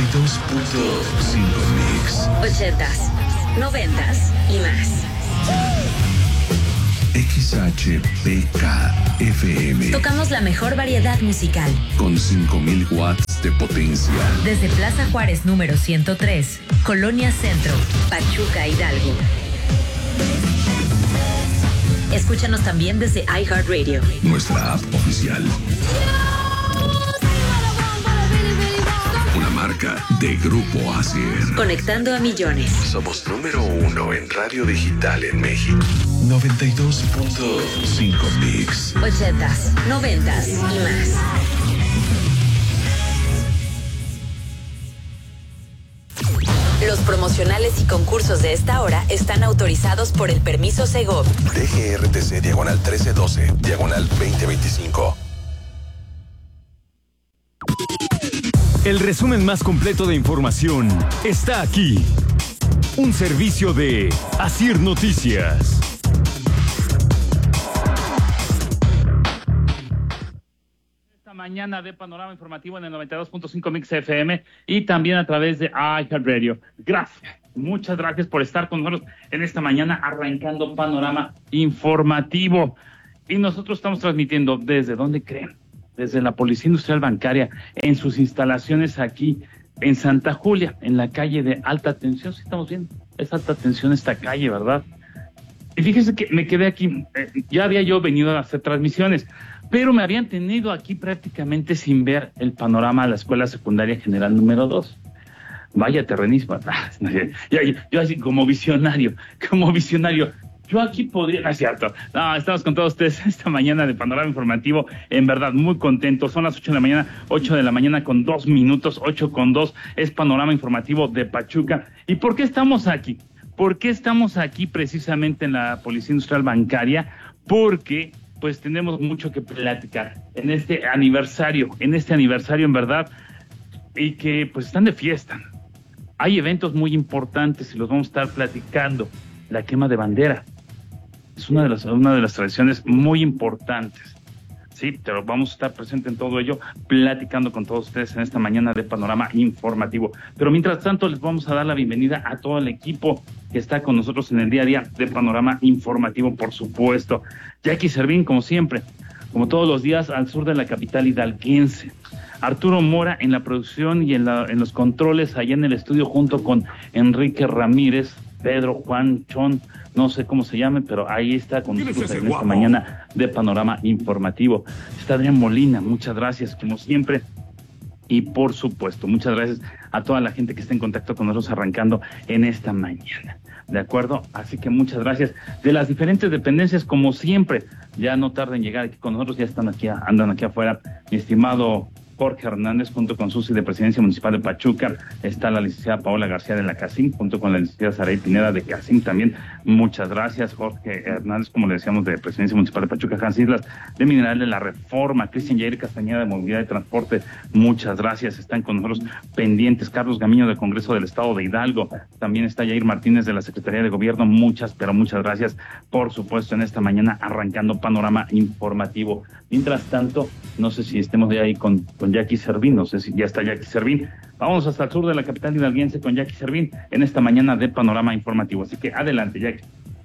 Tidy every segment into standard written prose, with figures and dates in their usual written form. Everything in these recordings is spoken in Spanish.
Mix. 80s, 90s y más. XHPK-FM. Tocamos la mejor variedad musical. Con 5,000 watts de potencia. Desde Plaza Juárez número 103, Colonia Centro, Pachuca, Hidalgo. Escúchanos también desde iHeartRadio. Nuestra app oficial. Una marca de Grupo Asier. Conectando a millones. Somos número 1 en radio digital en México. 92.5 Mix. 80s, 90s y más. Los promocionales y concursos de esta hora están autorizados por el permiso Segov. DGRTC /1312, /2025. El resumen más completo de información está aquí. Un servicio de Asier Noticias. Esta mañana de Panorama Informativo en el 92.5 Mix FM y también a través de iHeartRadio. Gracias, muchas gracias por estar con nosotros en esta mañana arrancando Panorama Informativo. Y nosotros estamos transmitiendo ¿desde dónde creen? Desde la Policía Industrial Bancaria, en sus instalaciones aquí en Santa Julia, en la calle de alta tensión. Sí, estamos viendo, es alta tensión esta calle, ¿verdad? Y fíjense que me quedé aquí, ya había yo venido a hacer transmisiones, pero me habían tenido aquí prácticamente sin ver el panorama de la Escuela Secundaria General número 2. Vaya terrenismo, yo así como visionario, yo aquí podría, no es cierto, no, estamos con todos ustedes esta mañana de Panorama Informativo, en verdad muy contentos, son las 8 de la mañana, 8 de la mañana con 2 minutos, 8:02, es Panorama Informativo de Pachuca. ¿Y por qué estamos aquí? ¿Por qué estamos aquí precisamente en la Policía Industrial Bancaria? Porque pues tenemos mucho que platicar en este aniversario en verdad, y que pues están de fiesta. Hay eventos muy importantes y los vamos a estar platicando. La quema de bandera es una de las tradiciones muy importantes, sí, pero vamos a estar presentes en todo ello, platicando con todos ustedes en esta mañana de Panorama Informativo. Pero mientras tanto les vamos a dar la bienvenida a todo el equipo que está con nosotros en el día a día de Panorama Informativo, por supuesto. Jackie Servín, como siempre, como todos los días, al sur de la capital hidalguense. Arturo Mora en la producción y en los controles allá en el estudio, junto con Enrique Ramírez, Pedro, Juan, Chon, no sé cómo se llame, pero ahí está con nosotros en esta mañana de Panorama Informativo. Está Adrián Molina, muchas gracias, como siempre. Y por supuesto, muchas gracias a toda la gente que está en contacto con nosotros arrancando en esta mañana. ¿De acuerdo? Así que muchas gracias. De las diferentes dependencias, como siempre, ya no tarden en llegar aquí con nosotros, ya andan aquí afuera, mi estimado Jorge Hernández, junto con Susi de Presidencia Municipal de Pachuca, está la licenciada Paola García de la CACIM, junto con la licenciada Saray Pineda de CACIM también. Muchas gracias, Jorge Hernández, como le decíamos, de Presidencia Municipal de Pachuca, Hans Islas, de Mineral de la Reforma, Cristian Jair Castañeda de Movilidad y Transporte, muchas gracias, están con nosotros pendientes, Carlos Gamiño del Congreso del Estado de Hidalgo, también está Jair Martínez de la Secretaría de Gobierno, muchas gracias, por supuesto, en esta mañana arrancando Panorama Informativo. Mientras tanto, no sé si estemos de ahí con Jackie Servín, no sé si ya está Jackie Servín. Vamos hasta el sur de la capital hidalguense con Jackie Servín en esta mañana de Panorama Informativo. Así que adelante, Jackie.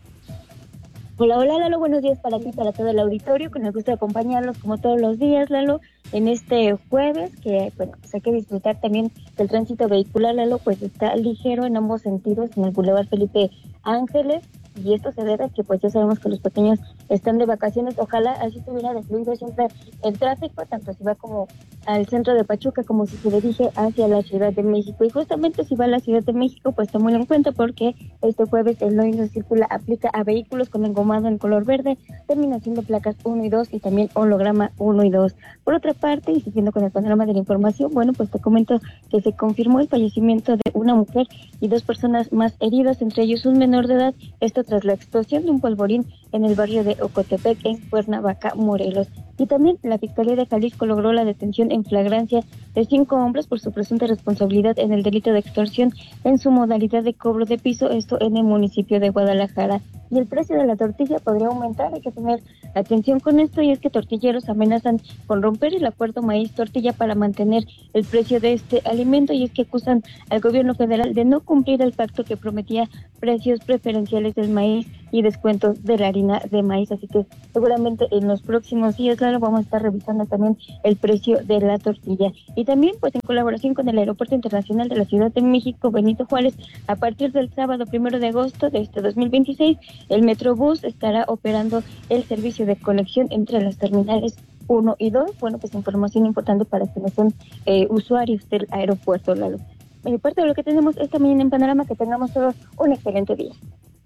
Hola, Lalo, buenos días para ti, para todo el auditorio, que nos gusta acompañarlos como todos los días, Lalo, en este jueves, que bueno, pues hay que disfrutar también del tránsito vehicular, Lalo, pues está ligero en ambos sentidos en el Boulevard Felipe Ángeles, y esto se debe a que pues ya sabemos que los pequeños están de vacaciones. Ojalá así estuviera de fluido siempre el tráfico, tanto si va como al centro de Pachuca como si se dirige hacia la Ciudad de México. Y justamente si va a la Ciudad de México, pues tómalo en cuenta, porque este jueves el no circula aplica a vehículos con engomado en color verde, terminación de placas 1 y 2 y también holograma 1 y 2. Por otra parte, y siguiendo con el panorama de la información, bueno, pues te comento que se confirmó el fallecimiento de una mujer y 2 personas más heridas, entre ellos un menor de edad, esto tras la explosión de un polvorín en el barrio de Ocotepec, en Cuernavaca, Morelos. Y también la Fiscalía de Jalisco logró la detención en flagrancia de 5 hombres por su presunta responsabilidad en el delito de extorsión en su modalidad de cobro de piso, esto en el municipio de Guadalajara. Y el precio de la tortilla podría aumentar, hay que tener Atención con esto, y es que tortilleros amenazan con romper el acuerdo maíz-tortilla para mantener el precio de este alimento, y es que acusan al gobierno federal de no cumplir el pacto que prometía precios preferenciales del maíz y descuentos de la harina de maíz. Así que seguramente en los próximos días, claro, vamos a estar revisando también el precio de la tortilla. Y también, pues en colaboración con el Aeropuerto Internacional de la Ciudad de México, Benito Juárez, a partir del sábado 1 de agosto de este 2026, el Metrobús estará operando el servicio de conexión entre las terminales 1 y 2. Bueno, pues información importante para quienes son usuarios del aeropuerto, Lalo. Parte de lo que tenemos esta mañana en Panorama, que tengamos todos un excelente día.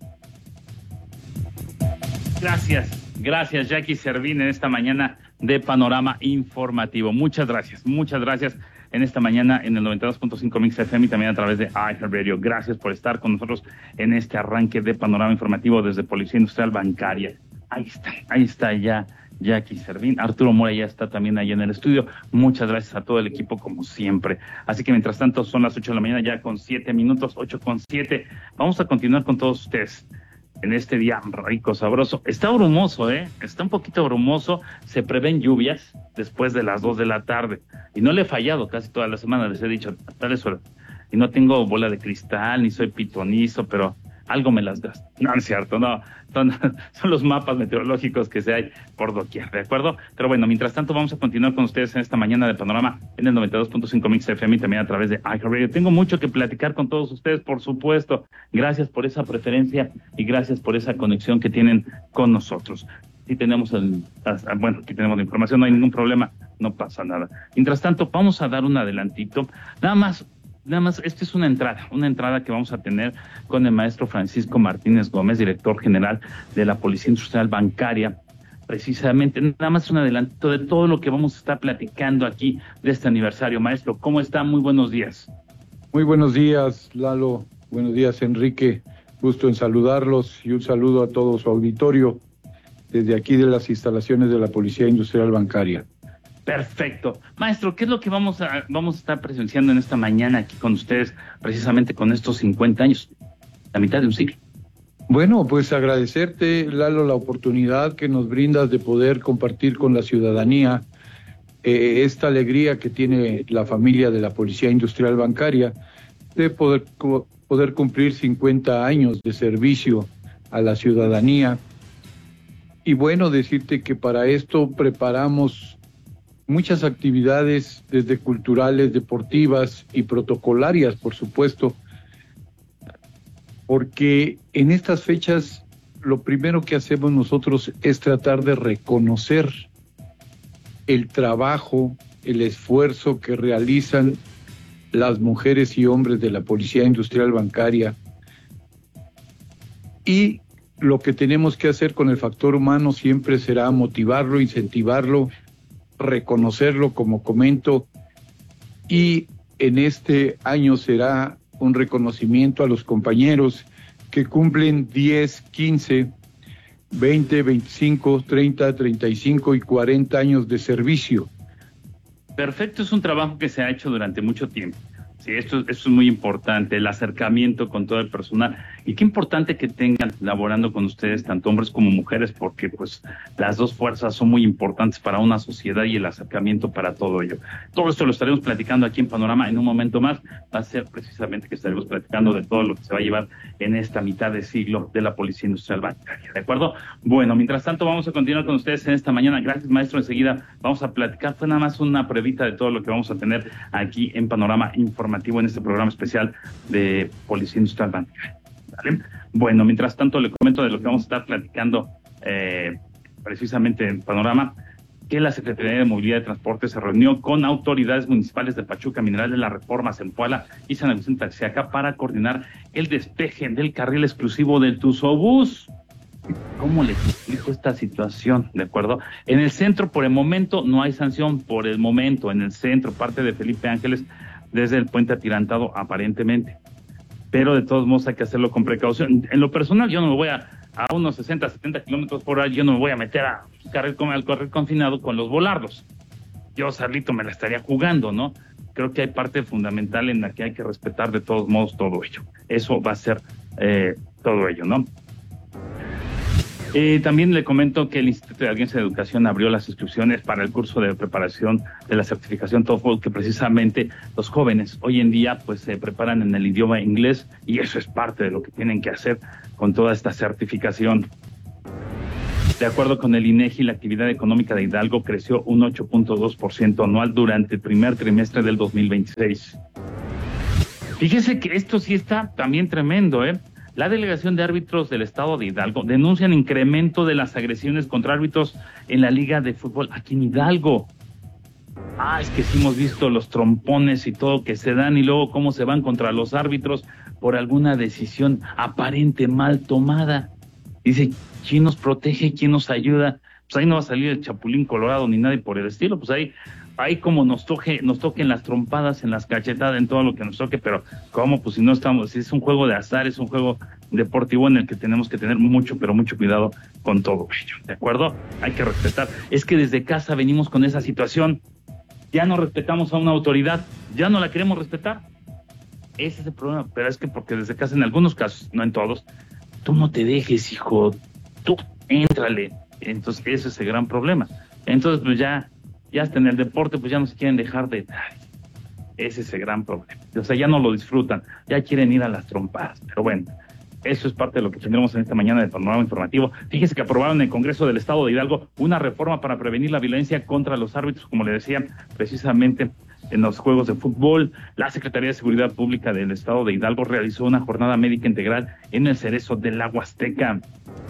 Gracias Jackie Servín en esta mañana de Panorama Informativo. Muchas gracias en esta mañana en el 92.5 Mix FM y también a través de iHeartRadio. Gracias por estar con nosotros en este arranque de Panorama Informativo desde Policía Industrial Bancaria. Ahí está ya Jackie Servín. Arturo Mora ya está también ahí en el estudio. Muchas gracias a todo el equipo como siempre. Así que mientras tanto son las 8 de la mañana ya con 7 minutos, 8:07. Vamos a continuar con todos ustedes en este día rico, sabroso. Está brumoso, está un poquito brumoso. Se prevén lluvias después de las 2 de la tarde. Y no le he fallado casi toda la semana, les he dicho a tales horas. Y no tengo bola de cristal, ni soy pitonizo, pero algo me las das. No, es cierto, no. Son los mapas meteorológicos que se hay por doquier, ¿de acuerdo? Pero bueno, mientras tanto vamos a continuar con ustedes en esta mañana de Panorama en el 92.5 Mix FM y también a través de iHeartRadio. Tengo mucho que platicar con todos ustedes, por supuesto. Gracias por esa preferencia y gracias por esa conexión que tienen con nosotros. Aquí tenemos aquí tenemos la información, no hay ningún problema, no pasa nada. Mientras tanto, vamos a dar un adelantito. Nada más, esta es una entrada que vamos a tener con el maestro Francisco Martínez Gómez, director general de la Policía Industrial Bancaria. Precisamente, nada más un adelantito de todo lo que vamos a estar platicando aquí de este aniversario. Maestro, ¿cómo está? Muy buenos días. Muy buenos días, Lalo. Buenos días, Enrique. Gusto en saludarlos y un saludo a todo su auditorio desde aquí de las instalaciones de la Policía Industrial Bancaria. Perfecto. Maestro, ¿qué es lo que vamos a estar presenciando en esta mañana aquí con ustedes, precisamente con estos 50 años, la mitad de un siglo? Bueno, pues agradecerte, Lalo, la oportunidad que nos brindas de poder compartir con la ciudadanía esta alegría que tiene la familia de la Policía Industrial Bancaria de poder cumplir 50 años de servicio a la ciudadanía. Y bueno, decirte que para esto preparamos muchas actividades, desde culturales, deportivas y protocolarias, por supuesto, porque en estas fechas lo primero que hacemos nosotros es tratar de reconocer el trabajo, el esfuerzo que realizan las mujeres y hombres de la Policía Industrial Bancaria. Y lo que tenemos que hacer con el factor humano siempre será motivarlo, incentivarlo, reconocerlo, como comento, y en este año será un reconocimiento a los compañeros que cumplen 10, 15, 20, 25, 30, 35 y 40 años de servicio. Perfecto, es un trabajo que se ha hecho durante mucho tiempo. Sí, esto es muy importante, el acercamiento con todo el personal. Y qué importante que tengan laborando con ustedes tanto hombres como mujeres, porque pues las dos fuerzas son muy importantes para una sociedad y el acercamiento para todo ello. Todo esto lo estaremos platicando aquí en Panorama en un momento más. Va a ser precisamente que estaremos platicando de todo lo que se va a llevar en esta mitad de siglo de la Policía Industrial Bancaria, ¿de acuerdo? Bueno, mientras tanto vamos a continuar con ustedes en esta mañana. Gracias, maestro. Enseguida vamos a platicar. Fue nada más una pruebita de todo lo que vamos a tener aquí en Panorama Informativo en este programa especial de Policía Industrial Bancaria. ¿Vale? Bueno, mientras tanto le comento de lo que vamos a estar platicando precisamente en Panorama, que la Secretaría de Movilidad y Transporte se reunió con autoridades municipales de Pachuca, Mineral de la Reforma, Zempoala y San Agustín Taxiaca para coordinar el despeje del carril exclusivo del Tuzobús. ¿Cómo les explico esta situación? ¿De acuerdo? En el centro, por el momento, no hay sanción. Por el momento, en el centro, parte de Felipe Ángeles, desde el puente atirantado, aparentemente. Pero de todos modos hay que hacerlo con precaución. En lo personal, yo no me voy a unos 60, 70 kilómetros por hora, yo no me voy a meter al carril confinado con los volardos. Yo solito me la estaría jugando, ¿no? Creo que hay parte fundamental en la que hay que respetar de todos modos todo ello. Eso va a ser todo ello, ¿no? También le comento que el Instituto de Audiencia de Educación abrió las inscripciones para el curso de preparación de la certificación TOEFL, que precisamente los jóvenes hoy en día pues se preparan en el idioma inglés, y eso es parte de lo que tienen que hacer con toda esta certificación. De acuerdo con el INEGI, la actividad económica de Hidalgo creció un 8.2% anual durante el primer trimestre del 2026. Fíjese que esto sí está también tremendo, ¿eh? La Delegación de Árbitros del Estado de Hidalgo denuncian incremento de las agresiones contra árbitros en la Liga de Fútbol aquí en Hidalgo. Es que sí hemos visto los trompones y todo que se dan, y luego cómo se van contra los árbitros por alguna decisión aparente mal tomada. Dice, ¿quién nos protege? ¿Quién nos ayuda? Pues ahí no va a salir el Chapulín Colorado ni nadie por el estilo. Pues ahí como nos toquen las trompadas, en las cachetadas, en todo lo que nos toque, pero ¿cómo? Pues si es un juego de azar, es un juego deportivo en el que tenemos que tener mucho, pero mucho cuidado con todo ello, ¿de acuerdo? Hay que respetar. Es que desde casa venimos con esa situación, ya no respetamos a una autoridad, ya no la queremos respetar. Ese es el problema, pero es que porque desde casa, en algunos casos, no en todos, tú no te dejes, hijo, tú éntrale. Entonces ese es el gran problema. Entonces pues ya hasta en el deporte pues ya no se quieren dejar de nadie. Ese es el gran problema. O sea, ya no lo disfrutan, ya quieren ir a las trompadas. Pero bueno, eso es parte de lo que tendremos en esta mañana de Panorama Informativo. Fíjese que aprobaron en el Congreso del Estado de Hidalgo una reforma para prevenir la violencia contra los árbitros, como le decía, precisamente en los juegos de fútbol. La Secretaría de Seguridad Pública del Estado de Hidalgo realizó una jornada médica integral en el Cerezo de la Huasteca.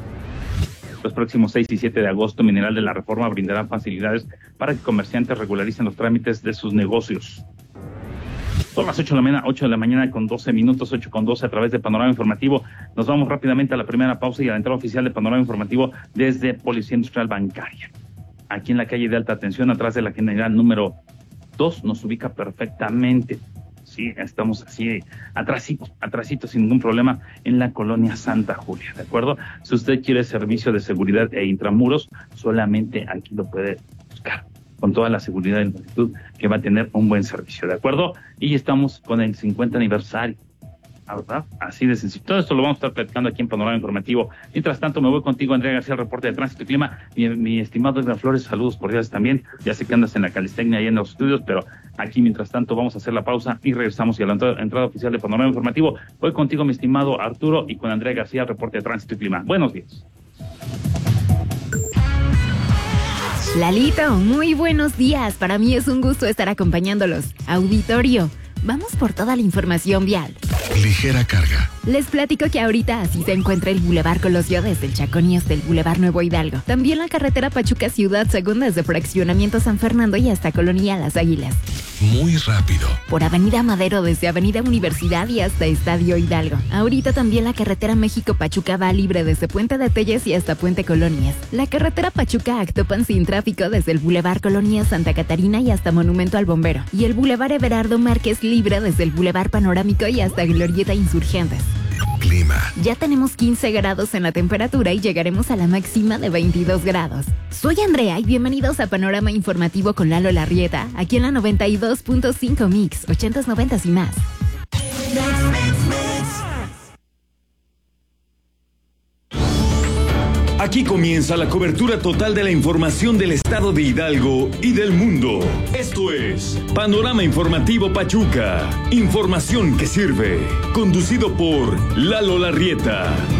Los próximos 6 y 7 de agosto, Mineral de la Reforma brindará facilidades para que comerciantes regularicen los trámites de sus negocios. Son las 8 de la mañana con 12 minutos, 8:12 a través de Panorama Informativo. Nos vamos rápidamente a la primera pausa y a la entrada oficial de Panorama Informativo desde Policía Industrial Bancaria. Aquí en la calle de Alta Tensión, atrás de la General número 2, nos ubica perfectamente. Sí, estamos así, atrasito, sin ningún problema, en la colonia Santa Julia, ¿de acuerdo? Si usted quiere servicio de seguridad e intramuros, solamente aquí lo puede buscar, con toda la seguridad y longitud que va a tener un buen servicio, ¿de acuerdo? Y estamos con el 50 aniversario, ¿verdad? Así de sencillo. Todo esto lo vamos a estar platicando aquí en Panorama Informativo. Mientras tanto, me voy contigo, Andrea García, el reporte de Tránsito y Clima. Mi estimado Edgar Flores, saludos cordiales también. Ya sé que andas en la calistecnia ahí en los estudios, pero aquí, mientras tanto, vamos a hacer la pausa y regresamos y a la entrada oficial de Panorama Informativo. Voy contigo, mi estimado Arturo, y con Andrea García, el reporte de Tránsito y Clima. Buenos días. Lalito, muy buenos días. Para mí es un gusto estar acompañándolos. Auditorio, vamos por toda la información vial. Ligera carga. Les platico que ahorita así se encuentra el Boulevard Colosio desde el Chacón y hasta el Boulevard Nuevo Hidalgo. También la carretera Pachuca Ciudad Segunda desde Fraccionamiento San Fernando y hasta Colonia Las Águilas. Muy rápido. Por Avenida Madero desde Avenida Universidad y hasta Estadio Hidalgo. Ahorita también la carretera México-Pachuca va libre desde Puente de Telles y hasta Puente Colonias. La carretera Pachuca-Actopan sin tráfico desde el Boulevard Colonia Santa Catarina y hasta Monumento al Bombero. Y el Boulevard Everardo Márquez libre desde el Boulevard Panorámico y hasta Glorieta Insurgentes. Clima. Ya tenemos 15 grados en la temperatura y llegaremos a la máxima de 22 grados. Soy Andrea y bienvenidos a Panorama Informativo con Lalo Larrieta, aquí en la 92.5 Mix, 80s, 90s y más. Aquí comienza la cobertura total de la información del estado de Hidalgo y del mundo. Esto es Panorama Informativo Pachuca. Información que sirve. Conducido por Lalo Larrieta.